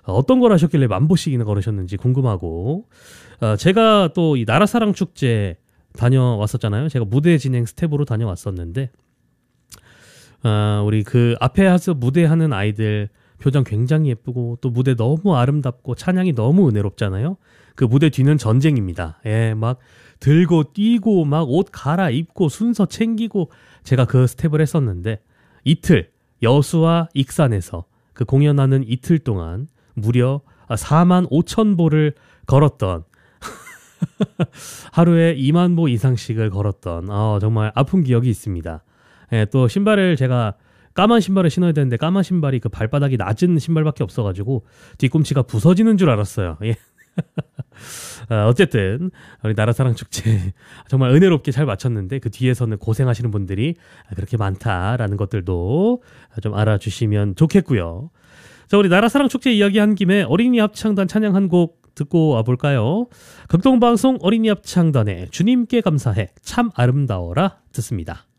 어떤 걸 하셨길래 10,000보씩이나 걸으셨는지 궁금하고, 제가 또 이 나라사랑 축제 다녀왔었잖아요. 제가 무대 진행 스텝으로 다녀왔었는데, 우리 그 앞에 와서 무대하는 아이들 표정 굉장히 예쁘고 또 무대 너무 아름답고 찬양이 너무 은혜롭잖아요. 그 무대 뒤는 전쟁입니다. 예, 막 들고 뛰고 막 옷 갈아입고 순서 챙기고 제가 그 스텝을 했었는데 이틀 여수와 익산에서 그 공연하는 이틀 동안 무려 45,000보를 걸었던 하루에 20,000보 이상씩을 걸었던 정말 아픈 기억이 있습니다. 예, 또 신발을 제가 까만 신발을 신어야 되는데 까만 신발이 그 발바닥이 낮은 신발밖에 없어가지고 뒤꿈치가 부서지는 줄 알았어요. 예. 어쨌든 우리 나라사랑 축제 정말 은혜롭게 잘 마쳤는데 그 뒤에서는 고생하시는 분들이 그렇게 많다라는 것들도 좀 알아주시면 좋겠고요. 자, 우리 나라사랑 축제 이야기한 김에 어린이 합창단 찬양 한 곡 듣고 와볼까요? 극동방송 어린이 합창단의 주님께 감사해 참 아름다워라 듣습니다.